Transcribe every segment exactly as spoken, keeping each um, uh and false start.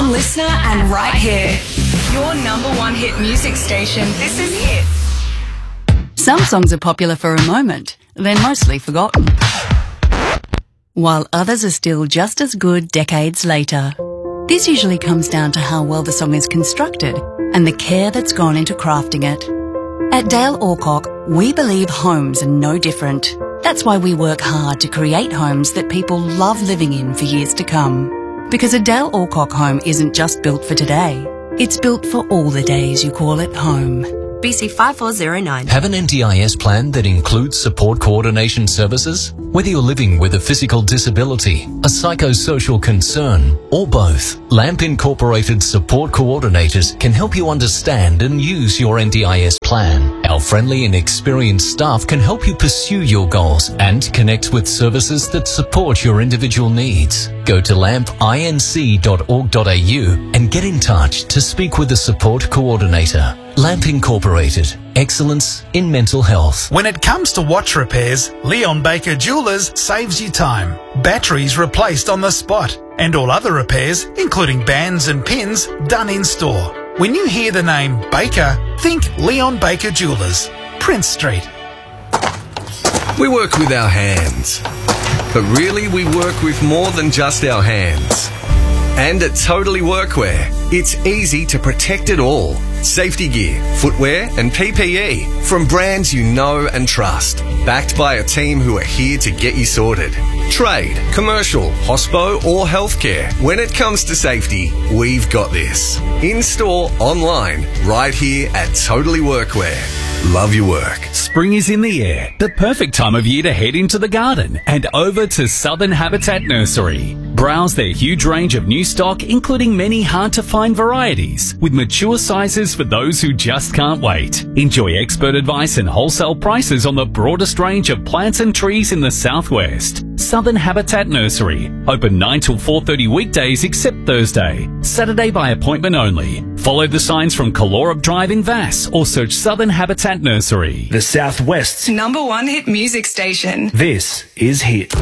one listener and right here. Your number one hit music station. This is Hit. Some songs are popular for a moment, then mostly forgotten, while others are still just as good decades later. This usually comes down to how well the song is constructed and the care that's gone into crafting it. At Dale Alcock, we believe homes are no different. That's why we work hard to create homes that people love living in for years to come. Because a Dale Alcock home isn't just built for today, it's built for all the days you call it home. B C five four zero nine. Have an N D I S plan that includes support coordination services? Whether you're living with a physical disability, a psychosocial concern, or both, LAMP Incorporated support coordinators can help you understand and use your N D I S plan. Our friendly and experienced staff can help you pursue your goals and connect with services that support your individual needs. Go to lamp inc dot org dot a u and get in touch to speak with a support coordinator. LAMP Incorporated. Excellence in mental health. When it comes to watch repairs, Leon Baker Jewelers saves you time. Batteries replaced on the spot, and all other repairs, including bands and pins, done in store. When you hear the name Baker, think Leon Baker Jewelers, Prince Street. We work with our hands, but really we work with more than just our hands. And at Totally Workwear, it's easy to protect it all. Safety gear, footwear and P P E from brands you know and trust. Backed by a team who are here to get you sorted. Trade, commercial, hospo or healthcare. When it comes to safety, we've got this. In-store, online, right here at Totally Workwear. Love your work. Spring is in the air. The perfect time of year to head into the garden and over to Southern Habitat Nursery. Browse their huge range of new stock, including many hard-to-find varieties, with mature sizes for those who just can't wait. Enjoy expert advice and wholesale prices on the broadest range of plants and trees in the southwest. Southern Habitat Nursery. Open nine till four thirty weekdays except Thursday. Saturday by appointment only. Follow the signs from Kalorup Drive in Vass or search Southern Habitat Nursery. The Southwest's number one hit music station. This is Hit.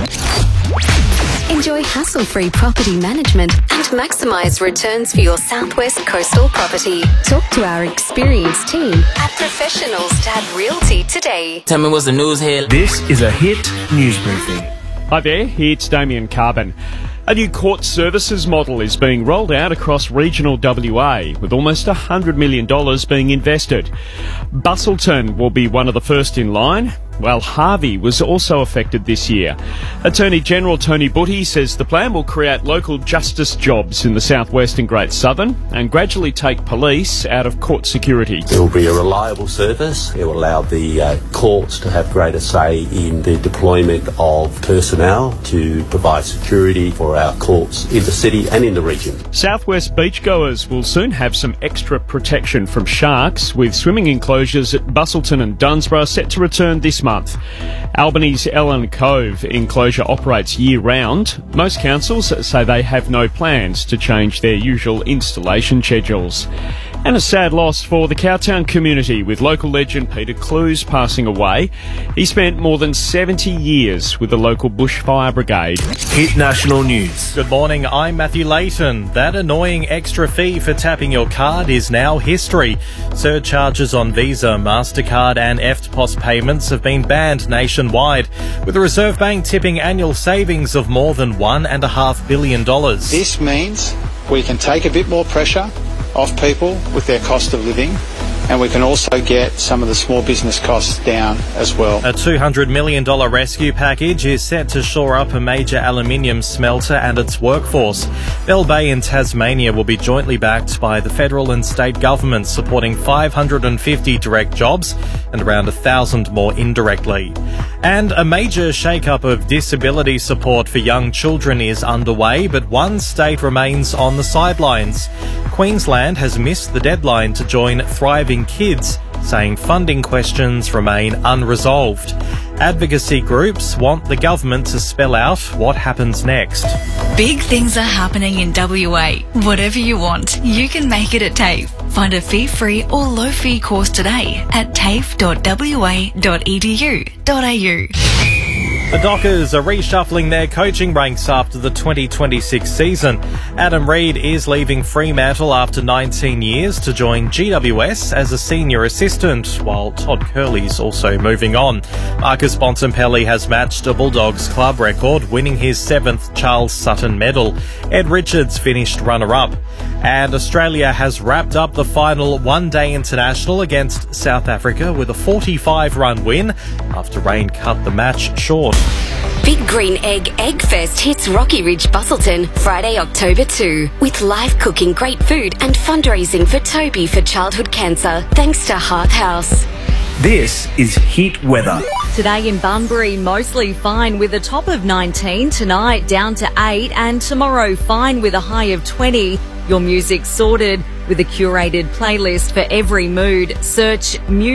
Enjoy hassle-free property management and maximise returns for your Southwest coastal property. Talk to our experienced team at Professionals Dad Realty today. Tell me what's the news here. This is a Hit news briefing. Hi there, it's Damien Carbon. A new court services model is being rolled out across regional W A, with almost one hundred million dollars being invested. Busselton will be one of the first in line, while Harvey was also affected this year. Attorney General Tony Butty says the plan will create local justice jobs in the southwest and Great Southern and gradually take police out of court security. It will be a reliable service. It will allow the uh, courts to have greater say in the deployment of personnel to provide security for our courts in the city and in the region. Southwest beachgoers will soon have some extra protection from sharks, with swimming enclosures at Busselton and Dunsborough set to return this month. Albany's Ellen Cove enclosure operates year-round. Most councils say they have no plans to change their usual installation schedules. And a sad loss for the Cowtown community, with local legend Peter Clues passing away. He spent more than seventy years with the local bushfire brigade. Hit National News. Good morning, I'm Matthew Layton. That annoying extra fee for tapping your card is now history. Surcharges on Visa, MasterCard and E F T P O S payments have been banned nationwide, with the Reserve Bank tipping annual savings of more than one and a half billion dollars. This means we can take a bit more pressure off people with their cost of living, and we can also get some of the small business costs down as well. A two hundred million dollars rescue package is set to shore up a major aluminium smelter and its workforce. Bell Bay in Tasmania will be jointly backed by the federal and state governments, supporting five hundred fifty direct jobs and around one thousand more indirectly. And a major shake-up of disability support for young children is underway, but one state remains on the sidelines. Queensland has missed the deadline to join Thriving Kids, saying funding questions remain unresolved. Advocacy groups want the government to spell out what happens next. Big things are happening in W A. Whatever you want, you can make it at TAFE. Find a fee-free or low-fee course today at tafe dot w a dot e d u dot a u. The Dockers are reshuffling their coaching ranks after the twenty twenty-six season. Adam Reid is leaving Fremantle after nineteen years to join G W S as a senior assistant, while Todd Curley's also moving on. Marcus Bontempelli has matched a Bulldogs club record, winning his seventh Charles Sutton medal. Ed Richards finished runner-up. And Australia has wrapped up the final one-day international against South Africa with a forty-five run win after rain cut the match short. Big Green Egg Egg Fest hits Rocky Ridge, Busselton, Friday, October second, with live cooking, great food and fundraising for Toby for childhood cancer, thanks to Hearth House. This is Hit Weather. Today in Bunbury, mostly fine with a top of nineteen, tonight down to eight, and tomorrow fine with a high of twenty. Your music sorted with a curated playlist for every mood. Search music